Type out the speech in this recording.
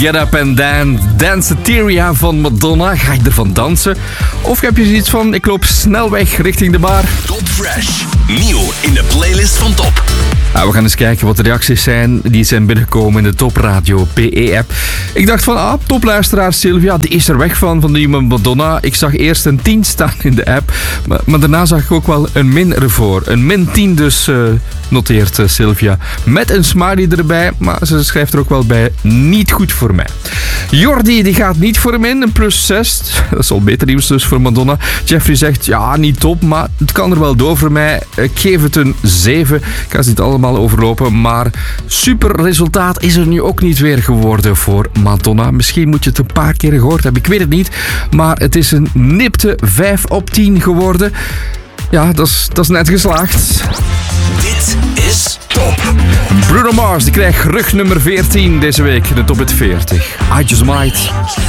Get Up and Danceteria van Madonna. Ga je ervan dansen? Of heb je zoiets van, ik loop snel weg richting de bar? Top Fresh. Nieuw in de playlist van Top. We gaan eens kijken wat de reacties zijn die zijn binnengekomen in de Top Radio PE-app. Ik dacht van, topluisteraar Sylvia, die is er weg van de nieuwe Madonna. Ik zag eerst een 10 staan in de app, maar daarna zag ik ook wel een min ervoor. Een min 10 dus, noteert Sylvia. Met een smiley erbij, maar ze schrijft er ook wel bij, niet goed voor mij. Jordi, die gaat niet voor hem in, een plus 6. Dat is al beter nieuws dus voor Madonna. Jeffrey zegt, ja, niet top, maar het kan er wel door voor mij. Ik geef het een 7. Ik ga ze niet allemaal overlopen, maar super resultaat is er nu ook niet weer geworden voor Madonna. Misschien moet je het een paar keer gehoord hebben, ik weet het niet. Maar het is een nipte 5 op 10 geworden. Ja, dat is net geslaagd. Dit is Top. Bruno Mars, die krijgt rug nummer 14 deze week in de Top Hit 40. I Just Might.